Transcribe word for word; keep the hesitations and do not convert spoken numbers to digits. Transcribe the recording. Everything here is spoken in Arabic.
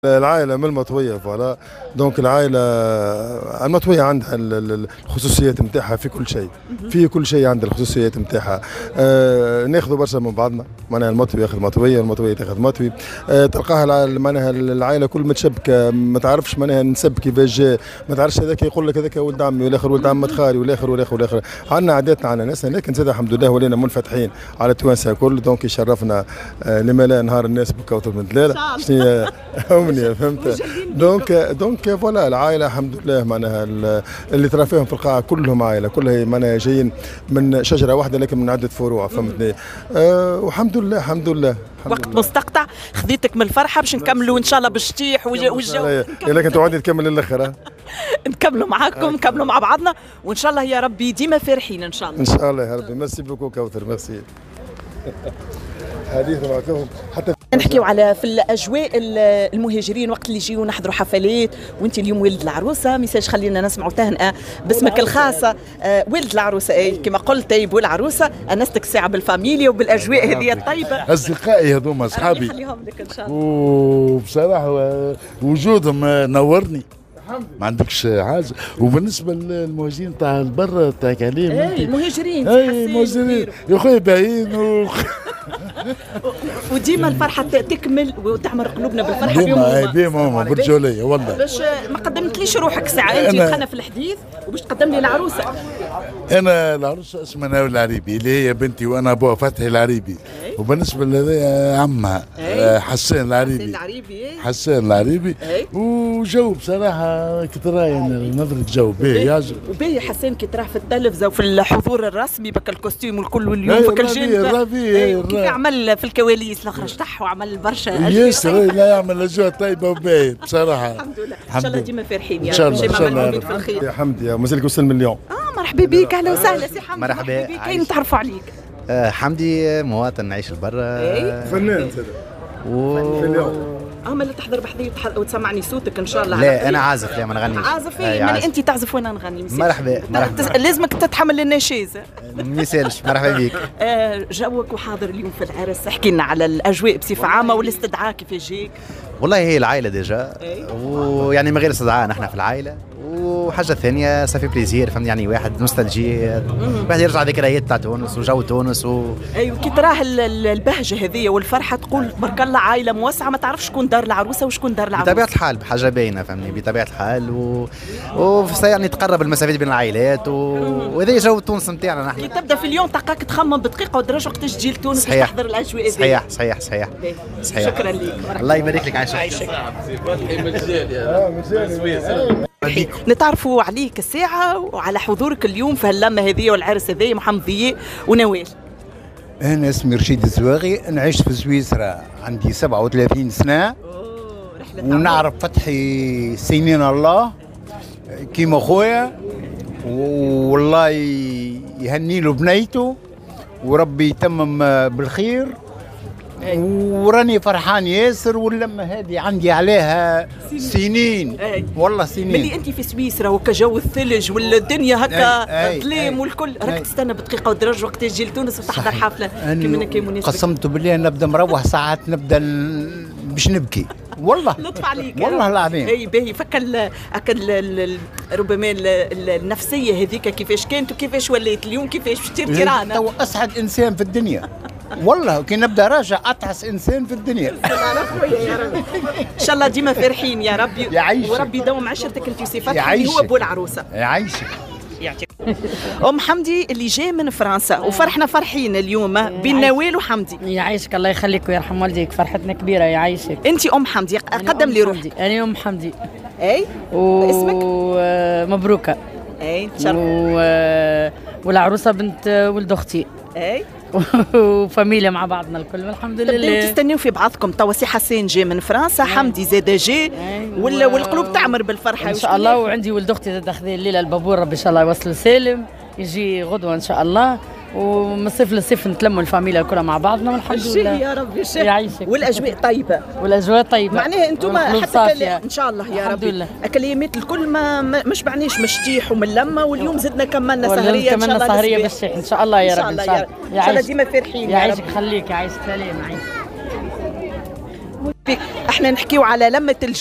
العائلة من المطوية فوالا. دونك العائلة المطوية عندها الخصوصيات نتاعها في كل شيء، في كل شيء عندها الخصوصيات نتاعها. آه ناخذوا برشا من بعضنا، معناها المطوي ياخذ مطوية، المطوية تاخذ مطوي. آه تلقاها معناها العائلة كل متشبكة، ما تعرفش معناها نسب كيفاش جاء، ما تعرفش هذاك يقول لك هذاك ولد عمي والاخر ولد عم خالي والاخر والاخر والاخر. عندنا عاداتنا عندنا ناسنا، لكن زاد الحمد لله ولينا منفتحين على التوانسة الكل. دونك يشرفنا آه لما لا نهار الناس بكوثر بن دلالة. شنو امنيه فهمت. دونك دونك فوالا العائله الحمد لله معناها اللي ترى فيهم في القاعه كلهم عائله، كلها معناها جايين من شجره واحده لكن من عده فروع فهمتني. أه والحمد لله الحمد لله. وقت مستقطع خذيتك من الفرحه باش نكملوا ان شاء الله بالشتيح والجو. لكن تعودي تكمل للاخر. نكملوا معاكم نكملوا مع بعضنا وان شاء الله يا ربي ديما فرحين ان شاء الله. ان شاء الله يا ربي. ميرسي بوكو كوثر ميرسي. حديث معكم حتى نحكيو على في الاجواء المهاجرين وقت اللي يجيو نحضروا حفلات، وانت اليوم ولد العروسه، ميساج خلينا نسمعوا تهنئه باسمك الخاصه. آه ولد العروسه اي كما قلت طيب والعروسه انستك ساعه بالفاميليا وبالاجواء هذه الطيبه. اصدقائي هذوما اصحابي خليهم لك ان شاء الله. وبصراحه وجودهم نورني ما عندكش حاجه. وبالنسبه للمهاجرين تاع البر تاع كلام اي المهاجرين اي المهاجرين يا خويا باهيين و... وديما الفرحه تكمل وتعمر قلوبنا بالفرحه. ديما اي ديما برجوليه والله. باش ما قدمتليش روحك ساعه انت دخلنا في الحديث وباش تقدم لي العروسه. انا العروسه اسمها ناوي العريبي اللي هي بنتي وانا ابوها فتحي العريبي. وبالنسبه لهذا عمها حسان العريبي. حسان العريبي حسان العريبي. وجو بصراحه كي تراي نظره جو باهي يعجب. وباهي حسان كي تراه في التلفزه وفي الحضور الرسمي بك الكوستيم والكل واليوم بك الجن كيف عمل في الكواليس الاخر شطح وعمل برشا ياسر. لا يعمل اجواء طيبه وباهي بصراحه. الحمد لله ان شاء الله ديما فرحين يا رب. ان شاء الله يا حمدي. يا حمدي مازالك وصل مليون. اه مرحبا بك اهلا وسهلا سي حمدي. مرحبا بك. كاين نتعرفوا عليك. آه حمدي مواطن نعيش لبرا. فنان زاد. و اما اللي تحضر بحذي وتسمعني صوتك ان شاء الله. لا انا عازف. لا ما نغنيش. عازف ايه يعني انت تعزف وانا نغني. مرحبا مرحبا. لازمك تتحمل النشيز. ما يسالش. مرحبا بك. آه جوك وحاضر اليوم في العرس، احكي لنا على الاجواء بصفه عامه والاستدعاء كيف جاك. والله هي العائله ديجا ويعني من غير استدعاء نحن في العائله. وحاجه ثانيه سافي بليزير فهمت يعني واحد نوستالجي، واحد يرجع ذكريات تاع تونس وجو تونس و... ايوه كي تراه البهجه هذه والفرحه تقول تبارك الله عائله موسعه ما تعرفش شكون دار العروسه وشكون دار العروسه. بطبيعه الحال بحاجه باينه فهمني بطبيعه الحال و, و... يعني تقرب المسافات بين العائلات و... وهذا جو تونس نتاعنا نحن. كي تبدا في اليوم تلقاك تخمم بدقيقه ودرجه وقتاش تجي لتونس باش تحضر الاجواء هذه. صحيح صحيح صحيح صحيح. شكرا لك. الله يبارك لك. عايشك. نتعرفوا عليك الساعة وعلى حضورك اليوم في هاللمة هذه والعرس هذه محمد ضياء ونوال. أنا اسمي رشيد الزواغي، نعيش في سويسرا عندي سبعة وثلاثين سنة. ونعرف فتحي سنين الله كيما خويا، والله يهني له بنيته وربي يتمم بالخير. وراني فرحان ياسر واللمه هذه عندي عليها سنين. أي. والله سنين. ملي انت في سويسرا وكجو الثلج والدنيا هكا ظلام والكل راك تستنى بدقيقه ودرجه وقت تجي لتونس وتحضر حفله كيما كي مناسبه. قسمت بالله نبدا مروح ساعات نبدا باش نبكي والله. لطف عليك والله العظيم. اي باهي فك ربما النفسيه هذيك كيفاش كانت وكيفاش وليت اليوم كيفاش باش تصير كيرانا. تو اسعد انسان في الدنيا والله كي نبدا راجع اتعس انسان في الدنيا. يا رب ان شاء الله ديما فرحين يا ربي. يعيشك. وربي يدوم عشرتك انت وصفاتك اللي هو ابو العروسه. يعيشك. ام حمدي اللي جاي من فرنسا وفرحنا فرحين اليوم بين نوال وحمدي. يعيشك الله يخليك ويرحم والديك، فرحتنا كبيره. يعيشك. انت ام حمدي قدم لي روحك. انا ام حمدي. اي و... اسمك مبروكه. اي تشرف. و... والعروسه بنت ولد اختي. اي وفاميليا مع بعضنا الكل والحمد لله. تبداو تستنيو في بعضكم. توا سي حسين جاي من فرنسا، حمدي زاد جاي ولا والقلوب تعمر بالفرحه ان شاء الله. وعندي ولد اختي زاد خذا الليله البابور ربي ان شاء الله يوصل سالم يجي غدوه ان شاء الله. ومن صيف لصيف نتلموا الفاميليا كلها مع بعضنا والحمد لله. يا رب يعيشك. والاجواء طيبه. والاجواء طيبه معناها انتم حتى ان شاء الله يا رب. ربي اكليمات الكل ما ما شبعناش من الشتيح ومن اللمه، واليوم زدنا كملنا سهريه ان شاء الله. كملنا سهريه بالشيخ ان شاء الله يا رب. ان شاء الله ديما فرحين. يعيشك. خليك. يعيشك سلام. يعيشك. احنا نحكيو على لمة